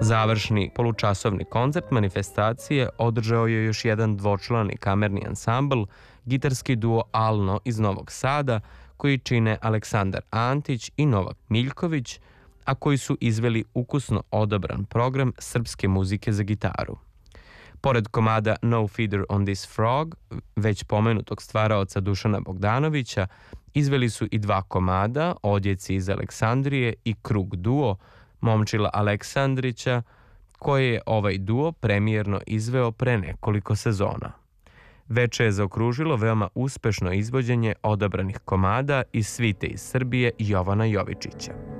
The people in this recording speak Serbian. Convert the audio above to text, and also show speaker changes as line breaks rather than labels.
Završni polučasovni koncert manifestacije održao je još jedan dvočlani kamerni ansambl, gitarski duo Alno iz Novog Sada, koji čine Aleksandar Antić i Novak Miljković, a koji su izveli ukusno odabran program srpske muzike za gitaru. Pored komada No Feeder on this Frog, već pomenutog stvaraoca Dušana Bogdanovića, izveli su i dva komada, Odjeci iz Aleksandrije i Krug duo, Momčila Aleksandrića, koje je ovaj duo premijerno izveo pre nekoliko sezona. Veče je zaokružilo veoma uspešno izvođenje odabranih komada iz svite iz Srbije Jovana Jovičića.